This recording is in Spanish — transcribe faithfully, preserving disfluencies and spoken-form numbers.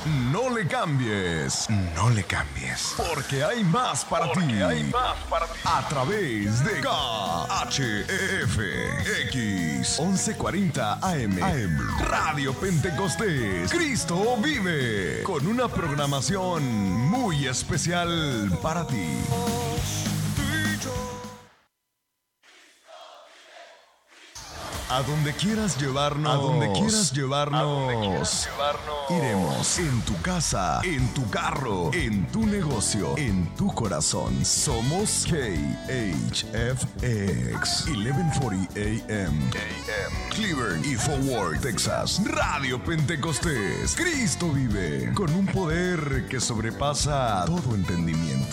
No le cambies. No le cambies. Porque hay más para Porque ti. hay más para ti. A través de K H F X once cuarenta A M. A M. Radio Pentecostés. Cristo vive. Con una programación muy especial para ti. A donde quieras llevarnos, a donde quieras llevarnos, A donde quieras llevarnos. iremos en tu casa, en tu carro, en tu negocio, en tu corazón. Somos K H F X eleven forty A M, Cleveland y Forward, Texas. Radio Pentecostés. Cristo vive con un poder que sobrepasa todo entendimiento.